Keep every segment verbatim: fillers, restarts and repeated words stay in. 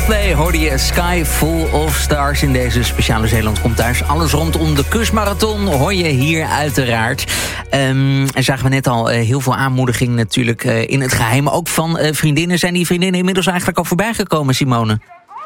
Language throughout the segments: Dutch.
Coldplay hoorde je Sky Full of Stars in deze speciale Zeeland komt thuis. Alles rondom de kustmarathon hoor je hier uiteraard. Um, en zagen we net al uh, heel veel aanmoediging natuurlijk uh, in het geheim. Ook van uh, vriendinnen. Zijn die vriendinnen inmiddels eigenlijk al voorbij gekomen, Simone?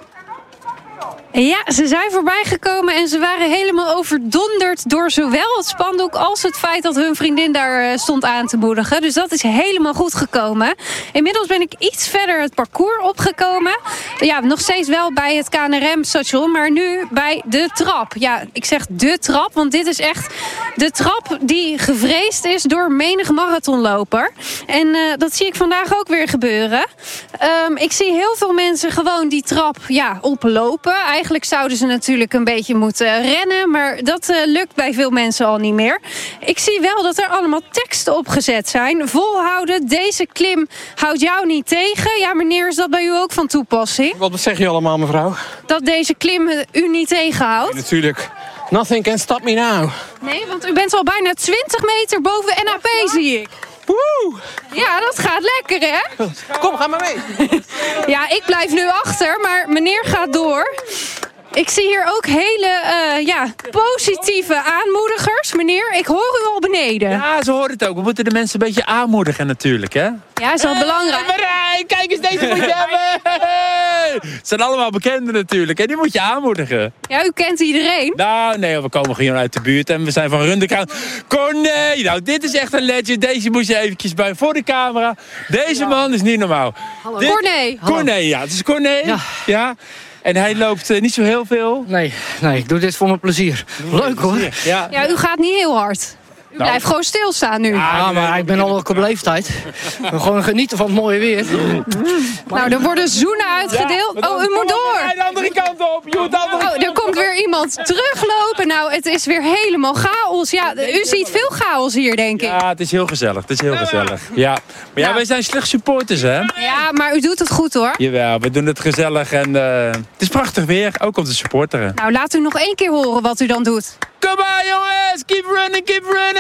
Ja, ze zijn voorbij gekomen en ze waren helemaal overdonderd door zowel het spandoek als het feit dat hun vriendin daar stond aan te moedigen. Dus dat is helemaal goed gekomen. Inmiddels ben ik iets verder het parcours opgekomen. Ja, nog steeds wel bij het K N R M-station, maar nu bij de trap. Ja, ik zeg de trap, want dit is echt de trap die gevreesd is door menig marathonloper. En uh, dat zie ik vandaag ook weer gebeuren. Um, ik zie heel veel mensen gewoon die trap ja, oplopen. Eigenlijk zouden ze natuurlijk een beetje moeten rennen, maar dat uh, lukt bij veel mensen al niet meer. Ik zie wel dat er allemaal teksten opgezet zijn. Volhouden, deze klim houdt jou niet tegen. Ja, meneer, is dat bij u ook van toepassing? Wat zeg je allemaal, mevrouw? Dat deze klim u niet tegenhoudt? Nee, natuurlijk. Nothing can stop me now. Nee, want u bent al bijna twintig meter boven N A P, zie ik. Woe! Ja, dat gaat lekker, hè? Kom, ga maar mee. Ja, ik blijf nu achter, maar meneer gaat door. Ik zie hier ook hele uh, ja, positieve aanmoedigers. Meneer, ik hoor u al beneden. Ja, ze horen het ook. We moeten de mensen een beetje aanmoedigen natuurlijk, hè? Ja, is wel hey, belangrijk. Marijn, kijk eens, deze moet je hebben. Het zijn allemaal bekenden natuurlijk, en die moet je aanmoedigen. Ja, u kent iedereen. Nou, nee, we komen gewoon uit de buurt en we zijn van Rundekaan. Corné, nou, dit is echt een legend. Deze moest je eventjes bij voor de camera. Deze man is niet normaal. Hallo. Dit... Corné. Corné, ja. Het is Corné. Ja. ja. En hij loopt uh, niet zo heel veel. Nee, nee, ik doe dit voor mijn plezier. Leuk hoor. Ja, ja u gaat niet heel hard. U nou, blijft gewoon stilstaan nu. Ja, maar ik ben al op leeftijd. We gewoon genieten van het mooie weer. Nou, er worden zoenen uitgedeeld. Ja, oh, u moet door. De andere kant op. Je moet de andere oh, er komt weer iemand teruglopen. Nou, het is weer helemaal chaos. Ja, u ziet veel chaos hier, denk ik. Ja, het is heel gezellig. Het is heel gezellig. Ja. Maar ja, nou, wij zijn slecht supporters, hè? Ja, maar u doet het goed, hoor. Jawel, we doen het gezellig. En uh, het is prachtig weer, ook om te supporteren. Nou, laat u nog één keer horen wat u dan doet. Kom maar, jongens. Keep running, keep running.